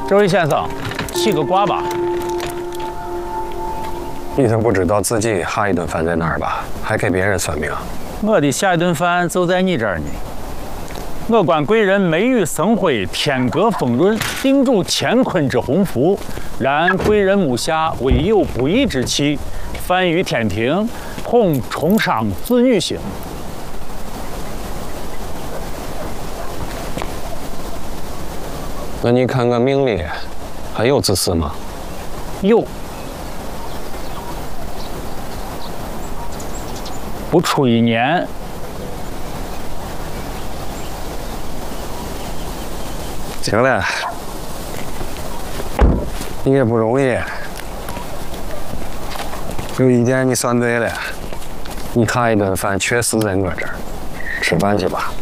这位先生，起个卦吧。 你是不知道自己下一顿饭在哪儿吧？还给别人算命？ 我的下一顿饭就在你这儿呢。我观贵人眉宇生辉，天格丰润，定主乾坤之鸿福。然贵人目下唯有不义之气，犯于天庭，恐重伤子女星。 那你看看命里还有子嗣吗？ 有。不出1年， 行了，你也不容易。有一点你算对了，你下一顿饭确实在我这儿，吃饭去吧。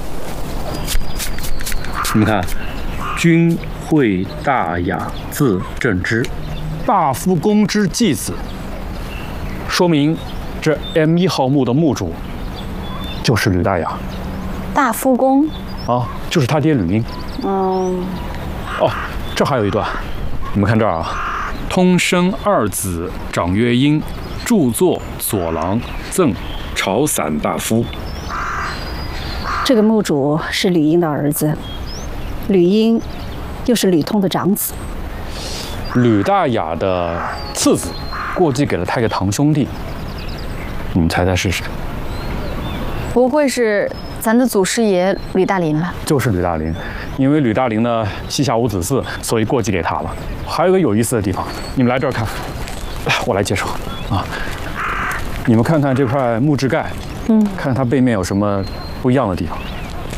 你看，君惠大雅，字正之，大夫公之继子，说明这 M1号墓的墓主就是吕大雅。 大夫公啊，就是他爹吕婴。哦，这还有一段，你们看这儿啊，通生2子，长曰婴，著作左郎，赠朝散大夫。 这个墓主是吕婴的儿子，吕婴又是吕通的长子。 吕大雅的次子过继给了他一个堂兄弟，你们猜猜试试？ 不会是咱的祖师爷吕大林吧？ 就是吕大林，因为吕大林呢膝下无子嗣，所以过继给他了。还有一个有意思的地方，你们来这儿看，我来介绍啊。你们看看这块木质盖，看看它背面有什么不一样的地方。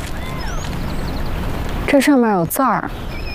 这上面有字儿。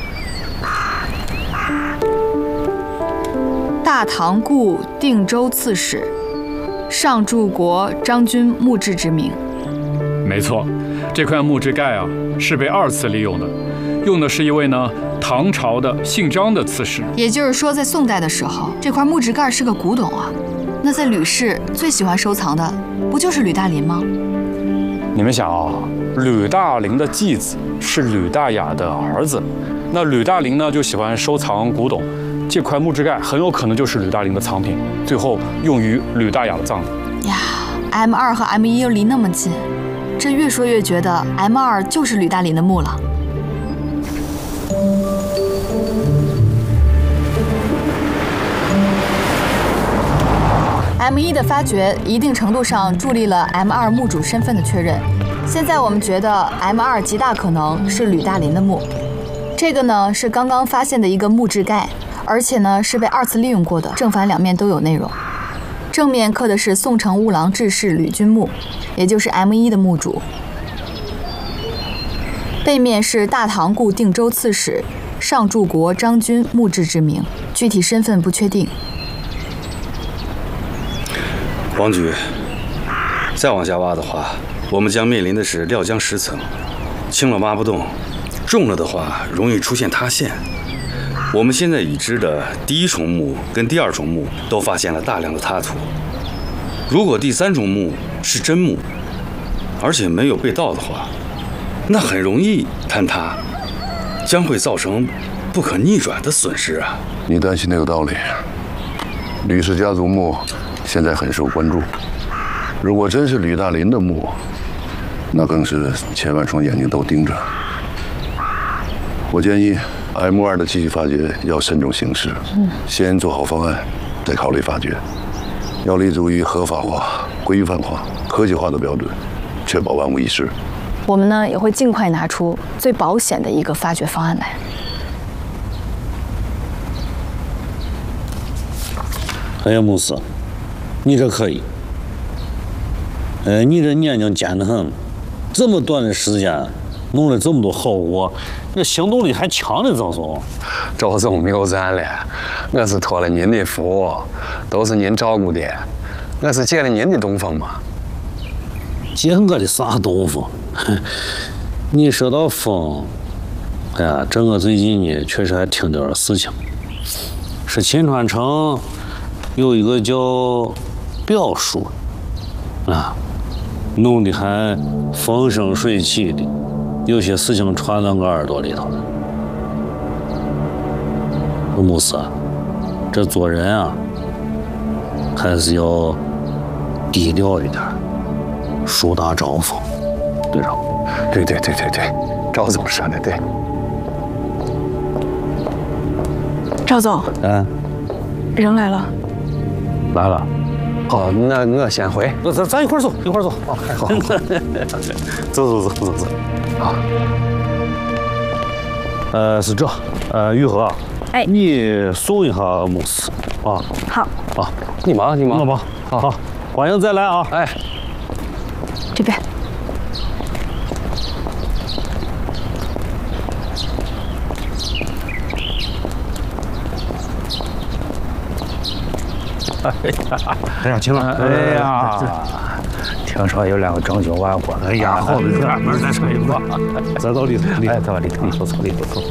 大唐故定州刺史，上柱国张君墓志之名。 没错，这块木质盖啊是被2次利用的，用的是一位呢唐朝的姓张的刺史。 也就是说，在宋代的时候，这块木质盖是个古董啊。那在吕氏最喜欢收藏的，不就是吕大林吗？ 你们想啊，吕大林的继子是吕大雅的儿子，那吕大林呢就喜欢收藏古董，这块木质盖很有可能就是吕大林的藏品，最后用于吕大雅的葬礼。 呀 ，M2和M1又离那么近，这越说越觉得 M2就是吕大林的墓了。M1的发掘一定程度上助力了 M2墓主身份的确认。现在我们觉得 M2极大可能是吕大林的墓。这个呢是刚刚发现的一个木质盖，而且呢是被2次利用过的，正反两面都有内容。正面刻的是宋城乌郎志士吕君墓，也就是 M1的墓主。背面是大唐故定州刺史上柱国张君墓志之名，具体身份不确定。 王局，再往下挖的话，我们将面临的是料浆10层，轻了挖不动，重了的话容易出现塌陷。我们现在已知的第1重墓跟第2重墓都发现了大量的塌土，如果第3重墓是真墓，而且没有被盗的话，那很容易坍塌，将会造成不可逆转的损失啊！ 你担心的有道理，吕氏家族墓现在很受关注，如果真是吕大林的墓，那更是千万双眼睛都盯着。我建议 M2的继续发掘要慎重行事，先做好方案，再考虑发掘，要立足于合法化、规范化、科技化的标准，确保万无一失。 我们呢也会尽快拿出最保险的一个发掘方案来。 哎呀，牧师，你这可以。你这眼睛尖得很，这么短的时间弄了这么多好货，那行动力还强呢，赵总。 赵总谬赞了，我是托了您的福，都是您照顾的，我是借了您的东风嘛。 借我的啥东风？你说到风，哎呀，这我最近呢确实还听点事情，是秦川城有一个叫表叔啊，弄得还风生水起的，有些事情传到我耳朵里头了。 牧师，这做人啊，还是要低调一点，树大招风，对上。 对，赵总说的对。 赵总，人来了。 来了。 好，那我先回。 咱一块儿走，一块儿走。 好， 走。 好。 是这，玉和， 哎， 你送一下牧师啊。 好。 啊， 你忙。 我忙。好，欢迎再来啊。 哎， 这边。 哎呀，秦了。 哎呀，听说有2个整酒完活。 哎呀，好的，慢慢再说一个。咱到里头。 哎，到里头，走里头。